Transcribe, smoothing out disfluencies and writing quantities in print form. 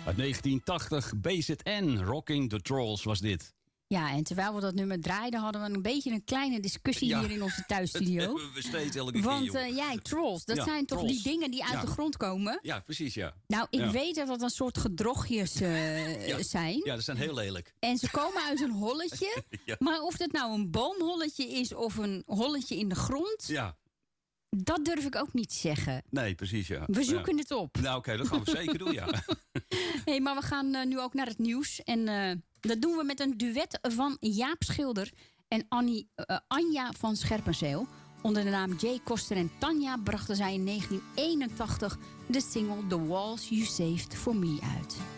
Uit 1980, BZN, Rocking the Trolls was dit. Ja, en terwijl we dat nummer draaiden, hadden we een beetje een kleine discussie hier in onze thuisstudio. Dat hebben we steeds elke keer. Want trolls, dat zijn toch die dingen die uit de grond komen? Ja, precies, ja. Nou, ik weet dat dat een soort gedrochtjes zijn. Ja, dat zijn heel lelijk. En ze komen uit een holletje. Ja. Maar of dat nou een boomholletje is of een holletje in de grond... Ja. Dat durf ik ook niet te zeggen. Nee, precies, ja. We zoeken het op. Nou, oké, dat gaan we zeker doen, ja. Hey, maar we gaan nu ook naar het nieuws. En dat doen we met een duet van Jaap Schilder en Anja van Scherpenzeel. Onder de naam Jay Koster en Tanja brachten zij in 1981 de single The Walls You Saved For Me uit.